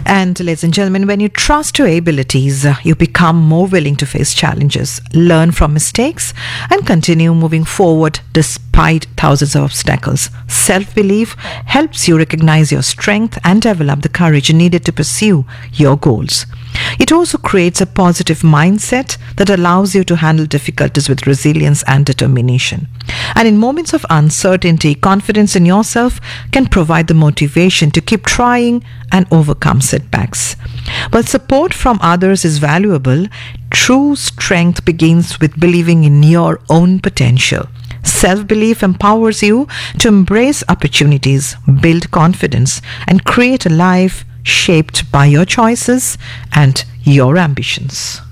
And ladies and gentlemen, when you trust your abilities, you become more willing to face challenges, learn from mistakes, and continue moving forward despite thousands of obstacles. Self-belief helps you recognize your strength and develop the courage needed to pursue your goals. It also creates a positive mindset that allows you to handle difficulties with resilience and determination. And in moments of uncertainty, confidence in yourself can provide the motivation to keep trying and overcome setbacks. While support from others is valuable, true strength begins with believing in your own potential. Self-belief empowers you to embrace opportunities, build confidence, and create a life shaped by your choices and your ambitions.